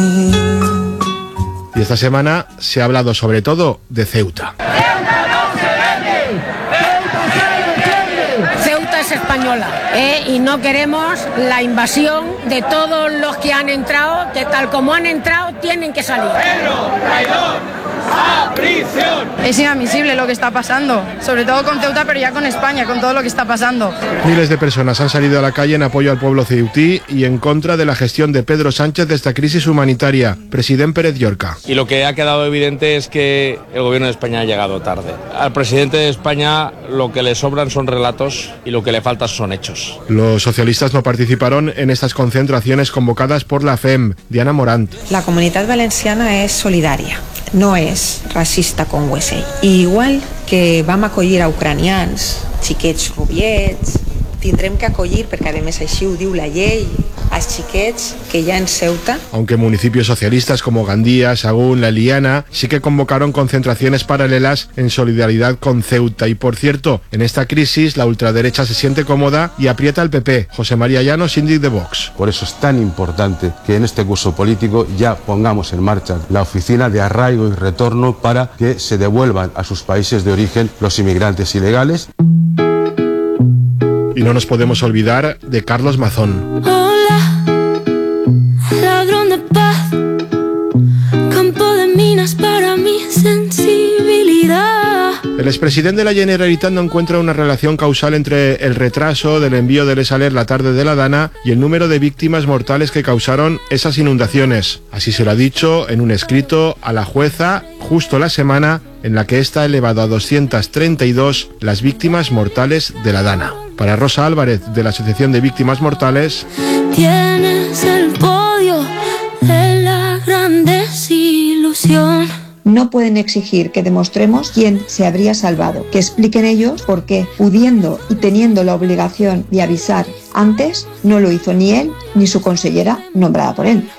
Y esta semana se ha hablado sobre todo de Ceuta. Ceuta es española, y no queremos la invasión de todos los que han entrado, que tal como han entrado tienen que salir. ¡Pero, traidor! ¡A prisión! Es inadmisible lo que está pasando, sobre todo con Ceuta, pero ya con España, con todo lo que está pasando. Miles de personas han salido a la calle en apoyo al pueblo ceutí y en contra de la gestión de Pedro Sánchez de esta crisis humanitaria. Presidente Pérez Llorca. Y lo que ha quedado evidente es que el gobierno de España ha llegado tarde. Al presidente de España lo que le sobran son relatos y lo que le falta son hechos. Los socialistas no participaron en estas concentraciones convocadas por la FEM. Diana Morant. La Comunitat Valenciana és solidària, no és racista com USA. I igual que vam acollir a ucranians, xiquets rubiets, tindrem que acollir, perquè a més així ho diu la llei, als xiquets que hi ha en Ceuta. Aunque municipios socialistas como Gandía, Sagún, La Eliana sí que convocaron concentraciones paralelas en solidaridad con Ceuta. Y por cierto, en esta crisis la ultraderecha se siente cómoda y aprieta al PP. José María Llano, síndic de Vox. Por eso es tan importante que en este curso político ya pongamos en marcha la oficina de arraigo y retorno para que se devuelvan a sus países de origen los inmigrantes ilegales. Y no nos podemos olvidar de Carlos Mazón. Hola, ladrón de paz, campo de minas para mi sensibilidad. El expresidente de la Generalitat no encuentra una relación causal entre el retraso del envío del Saler la tarde de la Dana y el número de víctimas mortales que causaron esas inundaciones. Así se lo ha dicho en un escrito a la jueza justo la semana en la que está elevado a 232 las víctimas mortales de la Dana. Para Rosa Álvarez, de la Asociación de Víctimas Mortales. Tienes el podio de la gran desilusión. No pueden exigir que demostremos quién se habría salvado, que expliquen ellos por qué, pudiendo y teniendo la obligación de avisar antes, no lo hizo ni él ni su consellera nombrada por él.